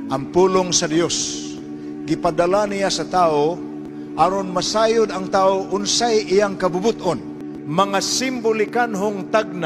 Ang pulong sa Dios gipadala niya sa tao aron masayod ang tao unsay iyang kabubuton. Mga simbolikanhong tagna